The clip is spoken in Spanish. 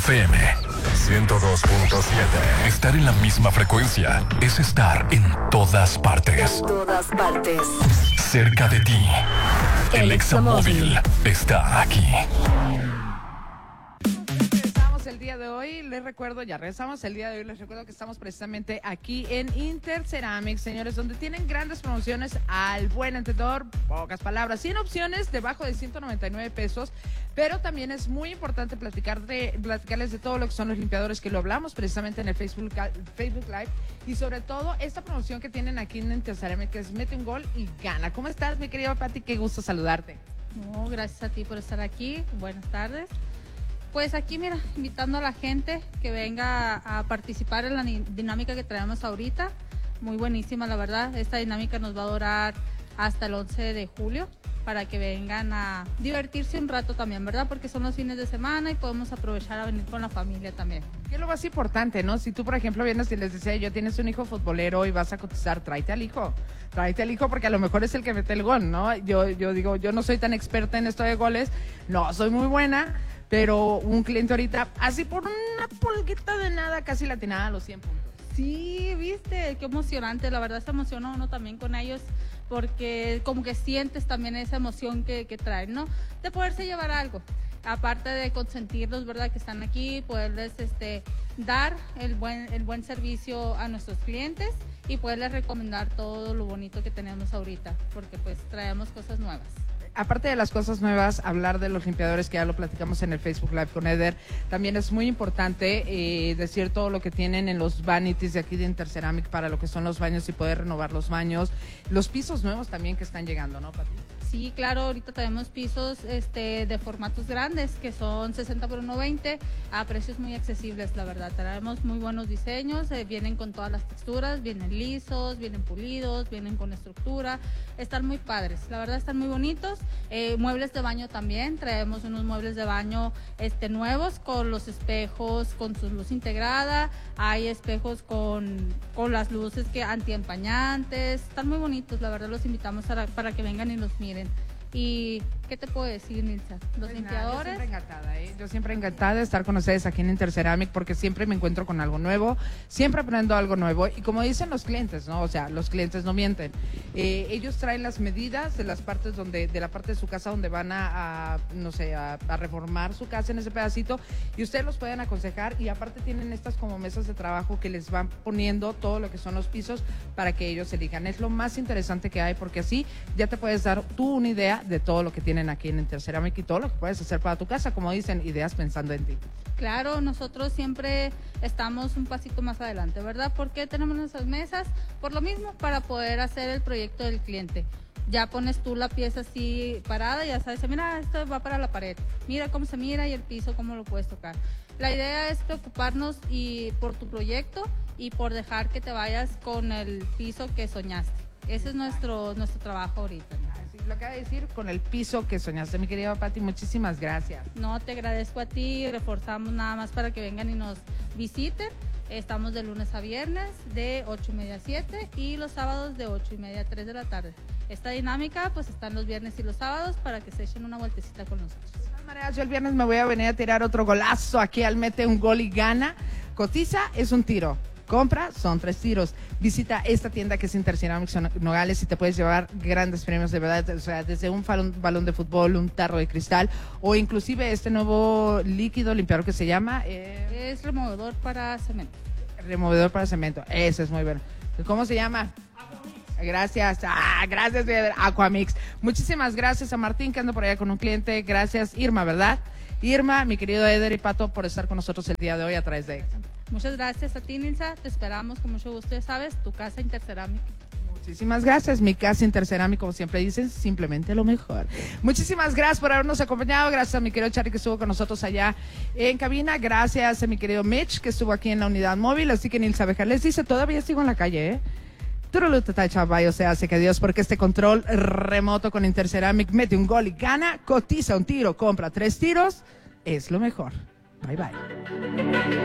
FM 102.7. Estar en la misma frecuencia es estar en todas partes. En todas partes. Cerca de ti. El Examóvil está aquí. El día de hoy les recuerdo, ya regresamos el día de hoy, les recuerdo que estamos precisamente aquí en Interceramics, señores, donde tienen grandes promociones al buen entendedor, pocas palabras, 100 opciones debajo de 199 pesos, pero también es muy importante platicarles de todo lo que son los limpiadores, que lo hablamos precisamente en el Facebook Live, y sobre todo esta promoción que tienen aquí en Interceramics, que es mete un gol y gana. ¿Cómo estás, mi querida Pati? Qué gusto saludarte. No, gracias a ti por estar aquí, buenas tardes. Pues aquí, mira, invitando a la gente que venga a participar en la dinámica que traemos ahorita. Muy buenísima, la verdad. Esta dinámica nos va a durar hasta el 11 de julio para que vengan a divertirse un rato también, ¿verdad? Porque son los fines de semana y podemos aprovechar a venir con la familia también. ¿Qué es lo más importante, no? Si tú, por ejemplo, vienes y les decía, yo tienes un hijo futbolero y vas a cotizar, tráete al hijo porque a lo mejor es el que mete el gol, ¿no? Yo digo, yo no soy tan experta en esto de goles, no, soy muy buena, pero un cliente ahorita, así por una pulguita de nada, casi latinada a los 100 puntos. Sí, viste, qué emocionante, la verdad se emociona uno también con ellos, porque como que sientes también esa emoción que traen, ¿no? De poderse llevar algo, aparte de consentirlos, ¿verdad? Que están aquí, poderles dar el buen servicio a nuestros clientes y poderles recomendar todo lo bonito que tenemos ahorita, porque pues traemos cosas nuevas. Aparte de las cosas nuevas, hablar de los limpiadores, que ya lo platicamos en el Facebook Live con Eder, también es muy importante decir todo lo que tienen en los vanities de aquí de Interceramic para lo que son los baños y poder renovar los baños, los pisos nuevos también que están llegando, ¿no, Pati? Sí, claro, ahorita tenemos pisos de formatos grandes que son 60 por 1.20 a precios muy accesibles, la verdad. Tenemos muy buenos diseños, vienen con todas las texturas, vienen lisos, vienen pulidos, vienen con estructura, están muy padres, la verdad están muy bonitos. Muebles de baño también, traemos unos muebles de baño nuevos con los espejos, con su luz integrada, hay espejos con las luces que antiempañantes, están muy bonitos, la verdad los invitamos para que vengan y los miren. ¿Y qué te puedo decir, Nilsa? Los limpiadores. Yo siempre encantada de estar con ustedes aquí en Interceramic, porque siempre me encuentro con algo nuevo, siempre aprendo algo nuevo, y como dicen los clientes, ¿no? O sea, los clientes no mienten. Ellos traen las medidas de las partes de la parte de su casa donde van a reformar su casa en ese pedacito, y ustedes los pueden aconsejar, y aparte tienen estas como mesas de trabajo que les van poniendo todo lo que son los pisos para que ellos elijan. Es lo más interesante que hay, porque así ya te puedes dar tú una idea de todo lo que tienen aquí en Interceramic y todo lo que puedes hacer para tu casa, como dicen, ideas pensando en ti. Claro, nosotros siempre estamos un pasito más adelante, ¿verdad? Porque tenemos nuestras mesas, por lo mismo, para poder hacer el proyecto del cliente. Ya pones tú la pieza así parada y ya sabes, mira, esto va para la pared, mira cómo se mira y el piso, cómo lo puedes tocar. La idea es preocuparnos por tu proyecto y por dejar que te vayas con el piso que soñaste. Ese es nuestro trabajo ahorita, ¿no? Lo acaba de decir, con el piso que soñaste, mi querida Pati, muchísimas gracias. No, te agradezco a ti, reforzamos nada más para que vengan y nos visiten. Estamos de lunes a viernes de 8:30 a 7 y los sábados de 8:30 a 3 de la tarde. Esta dinámica pues están los viernes y los sábados para que se echen una vueltecita con nosotros. De todas maneras, yo el viernes me voy a venir a tirar otro golazo aquí al Mete un Gol y Gana. Cotiza, es un tiro. Compra, son 3 tiros. Visita esta tienda que es Interceramics Nogales y te puedes llevar grandes premios de verdad, o sea, desde un balón de fútbol, un tarro de cristal o inclusive este nuevo líquido limpiador que se llama... Es removedor para cemento. Removedor para cemento, ese es muy bueno. ¿Cómo se llama? Gracias, gracias Aquamix. Muchísimas gracias a Martín que anda por allá con un cliente. Gracias Irma, ¿verdad? Irma, mi querido Eder y Pato por estar con nosotros el día de hoy a través de Exa. Muchas gracias a ti, Nilsa. Te esperamos con mucho gusto, ya sabes, tu casa Interceramic. Muchísimas gracias, mi casa Interceramic, como siempre dicen, simplemente lo mejor. Muchísimas gracias por habernos acompañado, gracias a mi querido Charly que estuvo con nosotros allá en cabina, gracias a mi querido Mitch que estuvo aquí en la unidad móvil, así que Nilsa Bejar les dice, todavía sigo en la calle, o sea, hace que Dios, porque este control remoto con Interceramic mete un gol y gana, cotiza un tiro, compra 3 tiros, es lo mejor. Bye bye.